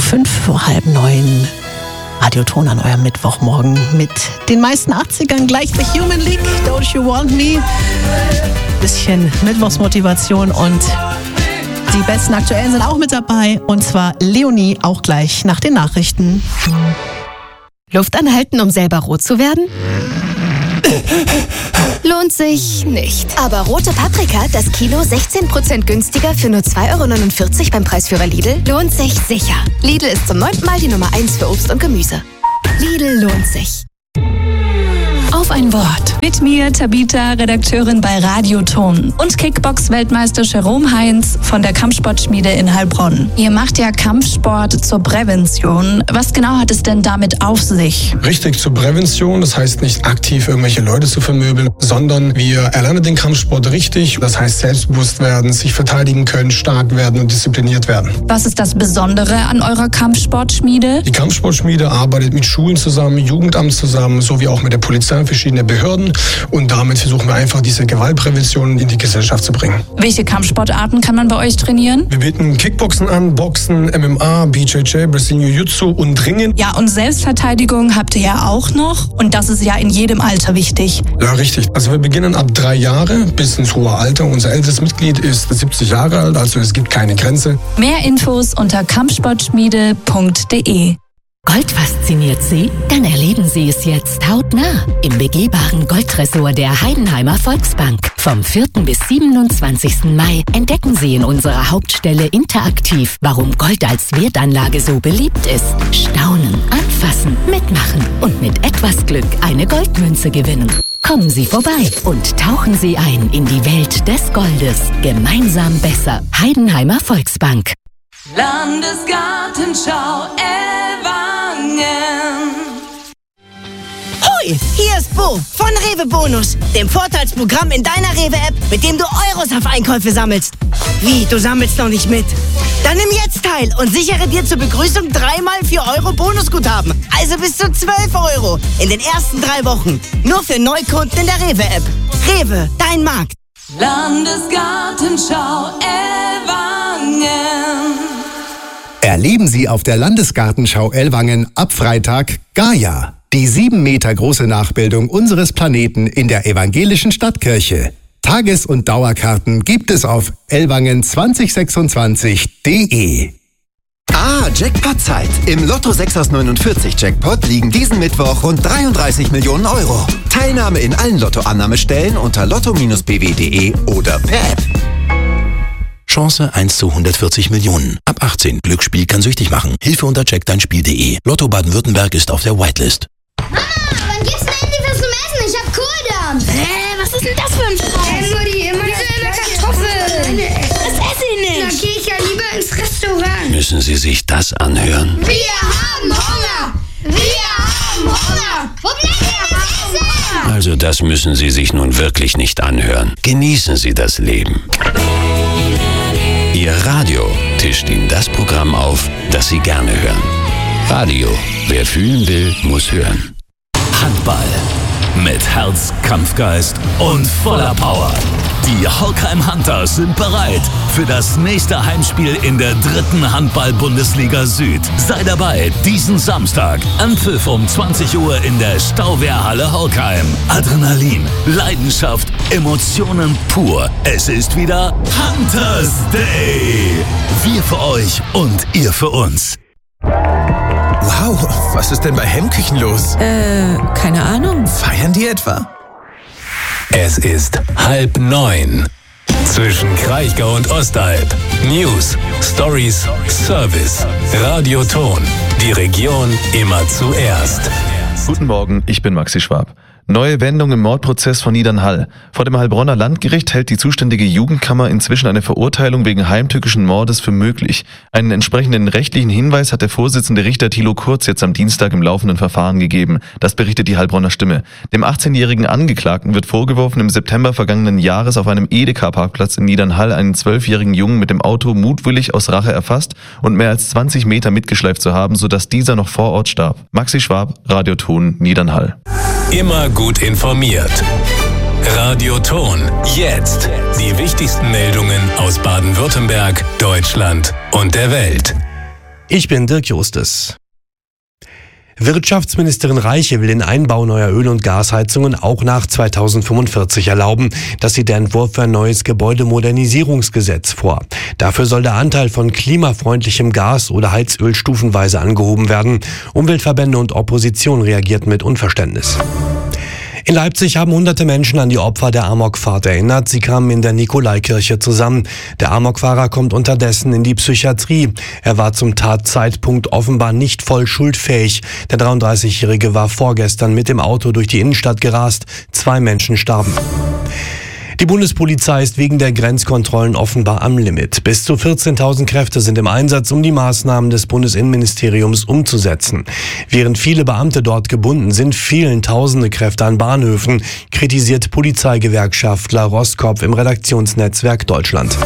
8:09. Radioton an eurem Mittwochmorgen mit den meisten 80ern. Gleich The Human League, Don't You Want Me. Bisschen Mittwochsmotivation und die besten Aktuellen sind auch mit dabei. Und zwar Leonie auch gleich nach den Nachrichten. Luft anhalten, um selber rot zu werden? Lohnt sich nicht. Aber rote Paprika, das Kilo 16% günstiger für nur 2,49 € beim Preisführer Lidl, lohnt sich sicher. Lidl ist zum 9. Mal die Nummer 1 für Obst und Gemüse. Lidl lohnt sich. Auf ein Wort. Mit mir, Tabita, Redakteurin bei Radioton. Und Kickbox-Weltmeister Jerome Heinz von der Kampfsportschmiede in Heilbronn. Ihr macht ja Kampfsport zur Prävention. Was genau hat es denn damit auf sich? Richtig, zur Prävention. Das heißt nicht aktiv irgendwelche Leute zu vermöbeln, sondern wir erlernen den Kampfsport richtig. Das heißt selbstbewusst werden, sich verteidigen können, stark werden und diszipliniert werden. Was ist das Besondere an eurer Kampfsportschmiede? Die Kampfsportschmiede arbeitet mit Schulen zusammen, Jugendamt zusammen, sowie auch mit der Polizei und verschiedenen Behörden. Und damit versuchen wir einfach, diese Gewaltprävention in die Gesellschaft zu bringen. Welche Kampfsportarten kann man bei euch trainieren? Wir bieten Kickboxen an, Boxen, MMA, BJJ, Brazilian Jiu-Jitsu und Ringen. Ja, und Selbstverteidigung habt ihr ja auch noch. Und das ist ja in jedem Alter wichtig. Ja, richtig. Also wir beginnen ab 3 Jahre bis ins hohe Alter. Unser ältestes Mitglied ist 70 Jahre alt, also es gibt keine Grenze. Mehr Infos unter kampfsportschmiede.de. Gold fasziniert Sie? Dann erleben Sie es jetzt hautnah im begehbaren Goldtresor der Heidenheimer Volksbank. Vom 4. bis 27. Mai entdecken Sie in unserer Hauptstelle interaktiv, warum Gold als Wertanlage so beliebt ist. Staunen, anfassen, mitmachen und mit etwas Glück eine Goldmünze gewinnen. Kommen Sie vorbei und tauchen Sie ein in die Welt des Goldes. Gemeinsam besser. Heidenheimer Volksbank. Landesgartenschau Ellwangen. Hoi, hier ist Bo von Rewe Bonus, dem Vorteilsprogramm in deiner Rewe-App, mit dem du Euros auf Einkäufe sammelst. Wie, du sammelst noch nicht mit? Dann nimm jetzt teil und sichere dir zur Begrüßung 3x 4 € Bonusguthaben. Also bis zu 12 € in den ersten 3 Wochen. Nur für Neukunden in der Rewe-App. Rewe, dein Markt. Landesgartenschau Ellwangen. Erleben Sie auf der Landesgartenschau Ellwangen ab Freitag Gaia, die 7 Meter große Nachbildung unseres Planeten in der evangelischen Stadtkirche. Tages- und Dauerkarten gibt es auf ellwangen2026.de. Jackpot-Zeit. Im Lotto 6 aus 49 Jackpot liegen diesen Mittwoch rund 33 Millionen €. Teilnahme in allen Lottoannahmestellen unter lotto-bw.de oder per App. Chance 1 zu 140 Millionen. Ab 18. Glücksspiel kann süchtig machen. Hilfe unter checkdeinspiel.de. Lotto Baden-Württemberg ist auf der Whitelist. Mama, wann gibt's denn endlich was zum Essen? Ich hab Kohldampf. Was ist denn das für ein Scheiß? Mutti, immer dieselbe Kartoffeln. Das esse ich nicht. Dann geh ich ja lieber ins Restaurant. Müssen Sie sich das anhören? Wir haben Hunger. Wir haben Hunger. Wo bleibt denn das Essen? Also das müssen Sie sich nun wirklich nicht anhören. Genießen Sie das Leben. Ihr Radio tischt Ihnen das Programm auf, das Sie gerne hören. Radio. Wer fühlen will, muss hören. Handball. Mit Herz, Kampfgeist und voller Power. Die Holkheim Hunters sind bereit für das nächste Heimspiel in der 3. Handball-Bundesliga Süd. Sei dabei diesen Samstag. Anpfiff um 20 Uhr in der Stauwehrhalle Holkheim. Adrenalin, Leidenschaft, Emotionen pur. Es ist wieder Hunters Day. Wir für euch und ihr für uns. Wow, was ist denn bei Hemmküchen los? Keine Ahnung. Feiern die etwa? Es ist 8:30. Zwischen Kraichgau und Ostalb. News, Stories, Service. Radioton. Die Region immer zuerst. Guten Morgen, ich bin Maxi Schwab. Neue Wendung im Mordprozess von Niedernhall. Vor dem Heilbronner Landgericht hält die zuständige Jugendkammer inzwischen eine Verurteilung wegen heimtückischen Mordes für möglich. Einen entsprechenden rechtlichen Hinweis hat der Vorsitzende Richter Thilo Kurz jetzt am Dienstag im laufenden Verfahren gegeben. Das berichtet die Heilbronner Stimme. Dem 18-jährigen Angeklagten wird vorgeworfen, im September vergangenen Jahres auf einem Edeka-Parkplatz in Niedernhall einen 12-jährigen Jungen mit dem Auto mutwillig aus Rache erfasst und mehr als 20 Meter mitgeschleift zu haben, sodass dieser noch vor Ort starb. Maxi Schwab, Radioton, Niedernhall. Immer gut informiert. Radioton. Jetzt. Die wichtigsten Meldungen aus Baden-Württemberg, Deutschland und der Welt. Ich bin Dirk Justus. Wirtschaftsministerin Reiche will den Einbau neuer Öl- und Gasheizungen auch nach 2045 erlauben. Das sieht der Entwurf für ein neues Gebäudemodernisierungsgesetz vor. Dafür soll der Anteil von klimafreundlichem Gas oder Heizöl stufenweise angehoben werden. Umweltverbände und Opposition reagierten mit Unverständnis. In Leipzig haben hunderte Menschen an die Opfer der Amokfahrt erinnert. Sie kamen in der Nikolaikirche zusammen. Der Amokfahrer kommt unterdessen in die Psychiatrie. Er war zum Tatzeitpunkt offenbar nicht voll schuldfähig. Der 33-Jährige war vorgestern mit dem Auto durch die Innenstadt gerast. 2 Menschen starben. Die Bundespolizei ist wegen der Grenzkontrollen offenbar am Limit. Bis zu 14.000 Kräfte sind im Einsatz, um die Maßnahmen des Bundesinnenministeriums umzusetzen. Während viele Beamte dort gebunden sind, fehlen tausende Kräfte an Bahnhöfen, kritisiert Polizeigewerkschaftler Roskopf im Redaktionsnetzwerk Deutschland.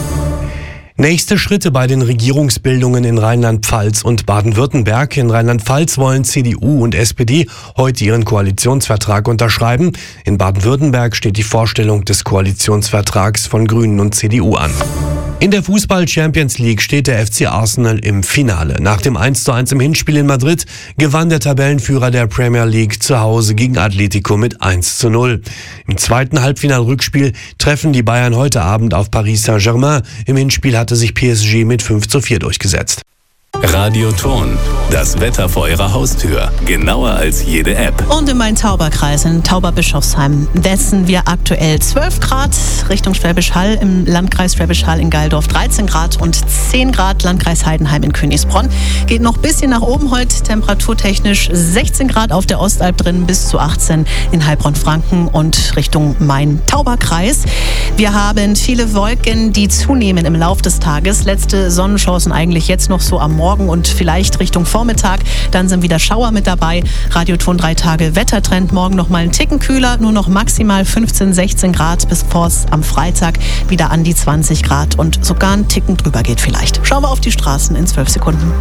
Nächste Schritte bei den Regierungsbildungen in Rheinland-Pfalz und Baden-Württemberg. In Rheinland-Pfalz wollen CDU und SPD heute ihren Koalitionsvertrag unterschreiben. In Baden-Württemberg steht die Vorstellung des Koalitionsvertrags von Grünen und CDU an. In der Fußball-Champions League steht der FC Arsenal im Finale. Nach dem 1:1 im Hinspiel in Madrid gewann der Tabellenführer der Premier League zu Hause gegen Atletico mit 1:0. Im zweiten Halbfinal-Rückspiel treffen die Bayern heute Abend auf Paris Saint-Germain. Im Hinspiel hatte sich PSG mit 5:4 durchgesetzt. Radioton, das Wetter vor Ihrer Haustür. Genauer als jede App. Und im Main-Tauber-Kreis in Tauberbischofsheim messen wir aktuell 12 Grad Richtung Schwäbisch Hall, im Landkreis Schwäbisch Hall in Geildorf 13 Grad und 10 Grad Landkreis Heidenheim in Königsbronn. Geht noch ein bisschen nach oben heute, temperaturtechnisch 16 Grad auf der Ostalb drin, bis zu 18 in Heilbronn-Franken und Richtung Main-Tauber-Kreis. Wir haben viele Wolken, die zunehmen im Lauf des Tages. Letzte Sonnenchancen eigentlich jetzt noch so am Morgen und vielleicht Richtung Vormittag. Dann sind wieder Schauer mit dabei. Radioton 3 Tage Wettertrend. Morgen noch mal einen Ticken kühler, nur noch maximal 15, 16 Grad, bis es am Freitag wieder an die 20 Grad und sogar einen Ticken drüber geht vielleicht. Schauen wir auf die Straßen in 12 Sekunden.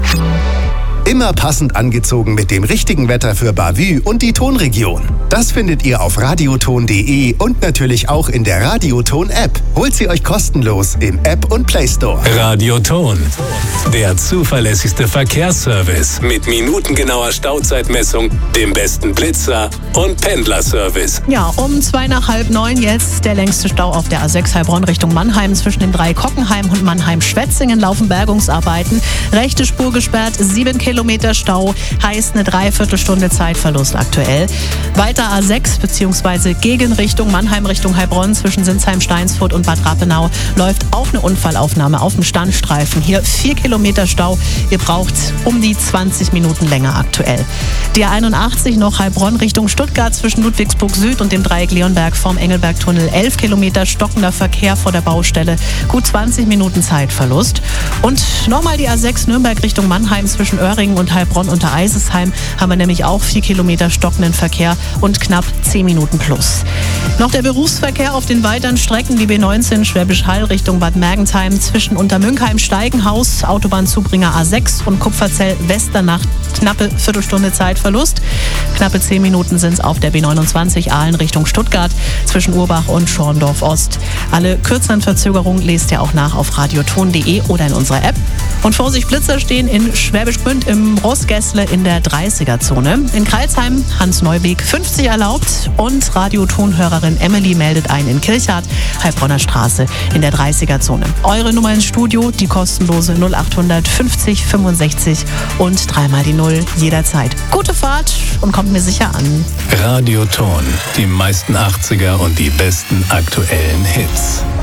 Immer passend angezogen mit dem richtigen Wetter für Bavü und die Tonregion. Das findet ihr auf radioton.de und natürlich auch in der Radioton-App. Holt sie euch kostenlos im App und Play Store. Radioton, der zuverlässigste Verkehrsservice mit minutengenauer Stauzeitmessung, dem besten Blitzer und Pendlerservice. Ja, um 8:45 jetzt der längste Stau auf der A6 Heilbronn Richtung Mannheim. Zwischen den 3 Kockenheim und Mannheim-Schwetzingen laufen Bergungsarbeiten. Rechte Spur gesperrt, 7 Kilometer Stau, heißt eine Dreiviertelstunde Zeitverlust aktuell. Weiter A6 bzw. Gegenrichtung Mannheim Richtung Heilbronn zwischen Sinsheim, Steinsfurt und Bad Rappenau läuft auch eine Unfallaufnahme auf dem Standstreifen. Hier 4 Kilometer Stau. Ihr braucht um die 20 Minuten länger aktuell. Die A81 noch Heilbronn Richtung Stuttgart zwischen Ludwigsburg Süd und dem Dreieck Leonberg vorm Engelbergtunnel. 11 Kilometer stockender Verkehr vor der Baustelle. Gut 20 Minuten Zeitverlust. Und nochmal die A6 Nürnberg Richtung Mannheim zwischen Öhringen und Heilbronn unter Eisesheim haben wir nämlich auch 4 Kilometer stockenden Verkehr und knapp 10 Minuten plus. Noch der Berufsverkehr auf den weiteren Strecken, die B19 Schwäbisch Hall Richtung Bad Mergentheim zwischen Untermünkheim Steigenhaus, Autobahnzubringer A6 und Kupferzell Westernacht, knappe Viertelstunde Zeitverlust. Knappe 10 Minuten sind es auf der B29 Aalen Richtung Stuttgart zwischen Urbach und Schorndorf Ost. Alle kürzeren Verzögerungen lest ihr auch nach auf radioton.de oder in unserer App. Und Vorsicht, Blitzer stehen in Schwäbisch Gmünd im Rossgässle in der 30er-Zone. In Kreilsheim Hans Neuweg 50 erlaubt und Radiotonhörerin Emily meldet ein in Kirchhardt, Heilbronner Straße in der 30er-Zone. Eure Nummer ins Studio, die kostenlose 0800 50 65 und 3 mal die 0 jederzeit. Gute Fahrt und kommt mir sicher an. Radioton, die meisten 80er und die besten aktuellen Hits.